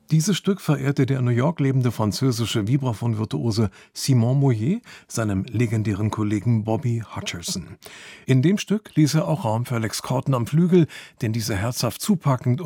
Dieses Stück verehrte der in New York lebende französische Vibraphon-Virtuose Simon Moyer seinem legendären Kollegen Bobby Hutcherson. In dem Stück ließ er auch Raum für Alex Corton am Flügel, den dieser herzhaft zupackend